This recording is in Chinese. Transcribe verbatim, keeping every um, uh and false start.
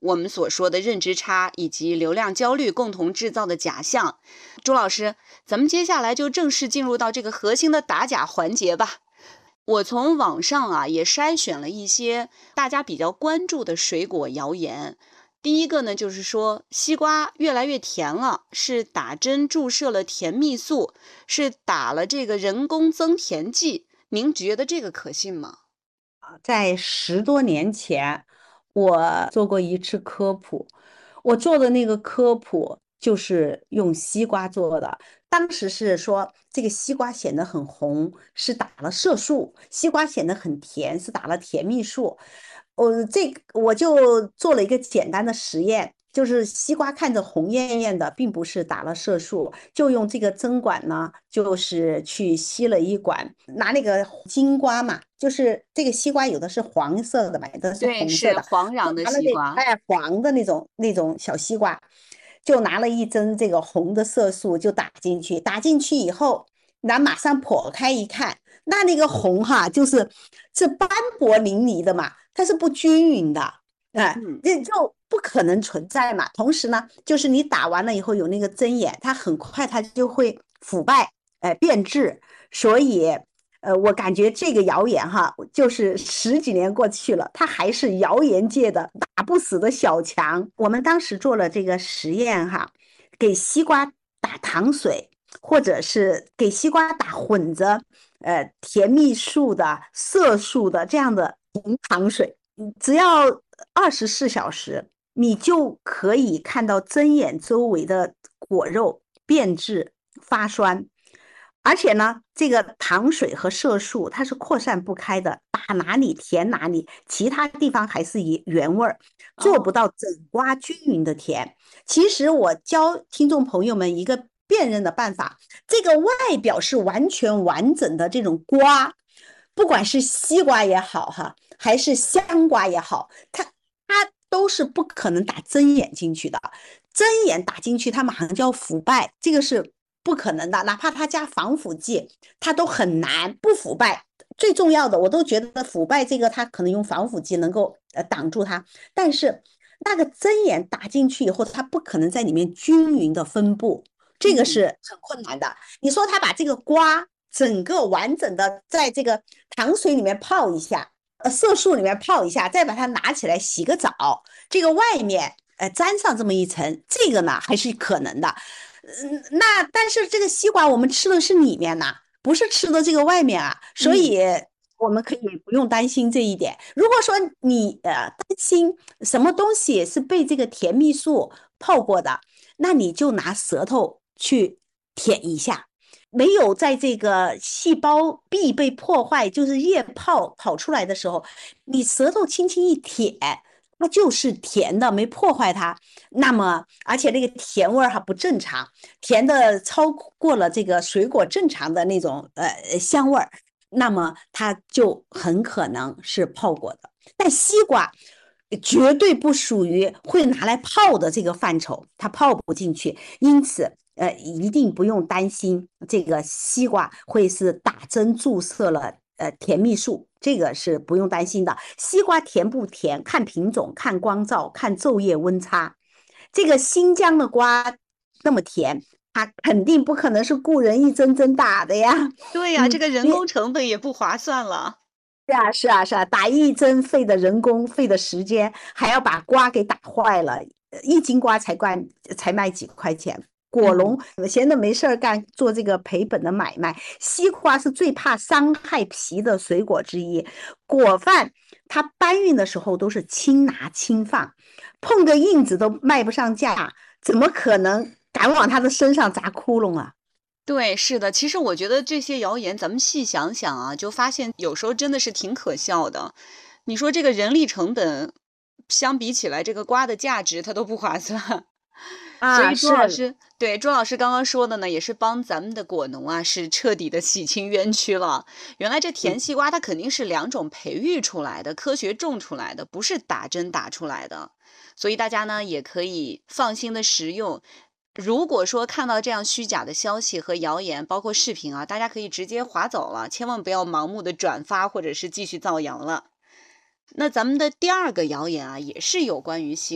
我们所说的认知差以及流量焦虑共同制造的假象。朱老师，咱们接下来就正式进入到这个核心的打假环节吧。我从网上啊也筛选了一些大家比较关注的水果谣言。第一个呢，就是说西瓜越来越甜了，是打针注射了甜蜜素，是打了这个人工增甜剂。您觉得这个可信吗？ 在十多年前，我做过一次科普，我做的那个科普就是用西瓜做的。当时是说这个西瓜显得很红，是打了色素；西瓜显得很甜，是打了甜蜜素。我这我就做了一个简单的实验，就是西瓜看着红艳艳的，并不是打了色素，就用这个针管呢，就是去吸了一管，拿那个金瓜嘛，就是这个西瓜有的是黄色的嘛，有的是对， 红色的， 是黄瓤的就拿了那西瓜。 哎黄的那种那种小西瓜，就拿了一针这个红的色素就打进去，打进去以后，那马上剖开一看，那那个红哈，就是是斑驳淋漓的嘛，它是不均匀的。哎， 嗯， 这就不可能存在嘛。同时呢，就是你打完了以后有那个针眼，它很快它就会腐败，哎、变质。所以，呃，我感觉这个谣言哈，就是十几年过去了，它还是谣言界的打不死的小强。我们当时做了这个实验哈，给西瓜打糖水，或者是给西瓜打混着，呃，甜蜜素的、色素的这样的红糖水。只要二十四小时，你就可以看到针眼周围的果肉变质、发酸，而且呢，这个糖水和色素它是扩散不开的，打哪里甜哪里，其他地方还是以原味儿，做不哦， 到整瓜均匀的甜。其实我教听众朋友们一个辨认的办法，这个外表是完全完整的这种瓜，不管是西瓜也好哈，还是香瓜也好，它它都是不可能打针眼进去的，针眼打进去它马上就要腐败，这个是不可能的，哪怕它加防腐剂，它都很难不腐败。最重要的，我都觉得腐败这个它可能用防腐剂能够呃挡住它，但是那个针眼打进去以后，它不可能在里面均匀的分布，这个嗯， 是很困难的。你说他把这个瓜整个完整的在这个糖水里面泡一下，呃，色素里面泡一下，再把它拿起来洗个澡，这个外面呃沾上这么一层，这个呢还是可能的。嗯，那但是这个西瓜我们吃的是里面呐，不是吃的这个外面啊，所嗯。 以我们可以不用担心这一点。如果说你呃担心什么东西是被这个甜蜜素泡过的，那你就拿舌头去舔一下，没有在这个细胞壁被破坏，就是液泡跑出来的时候，你舌头轻轻一舔，它就是甜的，没破坏它。那么，而且那个甜味儿还不正常，甜的超过了这个水果正常的那种呃香味儿，那么它就很可能是泡过的。但西瓜绝对不属于会拿来泡的这个范畴，它泡不进去，因此。呃，一定不用担心这个西瓜会是打针注射了呃甜蜜素，这个是不用担心的。西瓜甜不甜，看品种、看光照、看昼夜温差。这个新疆的瓜那么甜，它肯定不可能是雇人一针针打的呀。 对呀，这嗯， 个人你工成本也不划算了。 是啊，是啊，是啊，打一针费的人工、费的时间，还要把瓜给打坏了，一斤瓜才关才卖几块钱。果嗯， 农闲的没事儿干，做这个赔本的买卖。西瓜是最怕伤害皮的水果之一，果贩他搬运的时候都是轻拿轻放，碰个印子都卖不上价，怎么可能敢往他的身上砸窟窿啊？ 对，是的。其实我觉得这些谣言，咱们细想想啊，就发现有时候真的是挺可笑的。你说这个人力成本相比起来，这个瓜的价值它都不划算。所啊， 以朱老是， 师，对，朱老师刚刚说的呢，也是帮咱们的果农啊，是彻底的洗清冤屈了。原来这甜嗯。 西瓜它肯定是两种培育出来的，科学种出来的，不是打针打出来的。所以大家呢也可以放心的食用。如果说看到这样虚假的消息和谣言，包括视频啊，大家可以直接划走了，千万不要盲目的转发或者是继续造谣了。那咱们的第二个谣言啊，也是有关于西